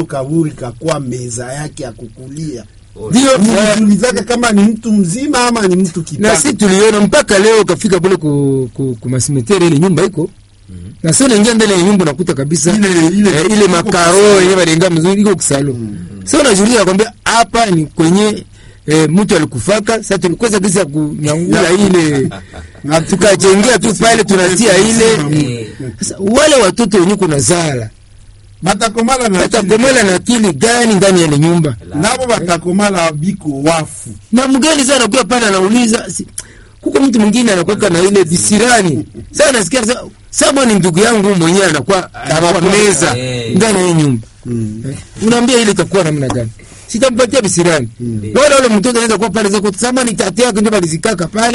kaburi kakuwa meza yake ya kukulia. Ndio tulizaka kama ni mtu mzima ama ni mtu kitana. Na sisi tuliona mpaka leo kafika kule ku masimeteri ile nyumba iko. Na sio naingia ndani ya nyumba nakuta kabisa ile makaro yenyewe balenga mzuri iko kusalo. Sio unajiuliza kwamba hapa ni kwenye mtu alikufaka. Sasa tulikoza kisa kunyangula ile na tukajengea tu pale tunatia ile. Sasa wale watoto wenyewe kuna zala batakomala na akili gani ndani ya nyumba? Nabo batakomala biko wafu. Na mgeni sana kwa pale anauliza kuko mtu mwingine anakuwa na ile visirani. Sasa nasikia sababu ni ndugu yangu mwenyewe anakuwa meza ndani ya nyumba. Unaambia ile itakuwa namna gani? Sitampatia visirani. Wala ule mtoto anaweza kuwa pale zako sababu ni tatia yake ndio balizikaka pale.